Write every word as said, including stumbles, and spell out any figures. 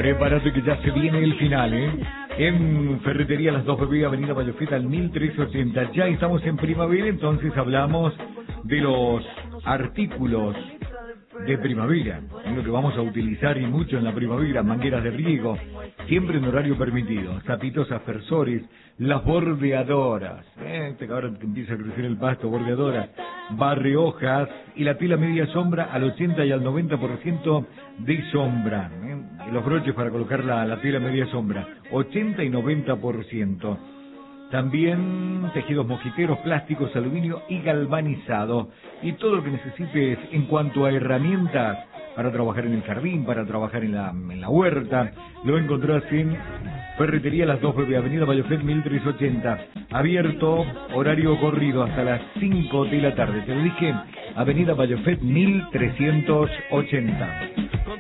Prepárate que ya se viene el final, ¿eh? En Ferretería Las Dos Bebés, Avenida Bayofeta, al mil trescientos ochenta. Ya estamos en primavera, entonces hablamos de los artículos de primavera, en lo que vamos a utilizar y mucho en la primavera: mangueras de riego, siempre en horario permitido, zapitos aspersores, las bordeadoras, eh, ahora que empieza a crecer el pasto, bordeadoras, barre hojas y la tela media sombra al ochenta y al noventa por ciento de sombra, eh, y los broches para colocar la, la tela media sombra, ochenta y noventa por ciento. También tejidos mosquiteros, plásticos, aluminio y galvanizado. Y todo lo que necesites en cuanto a herramientas para trabajar en el jardín, para trabajar en la, en la huerta, lo encontrás en Ferretería Las Dos Bebés, Avenida Bayofet mil trescientos ochenta. Abierto, horario corrido hasta las cinco de la tarde. Te lo dije, Avenida Bayofet mil trescientos ochenta.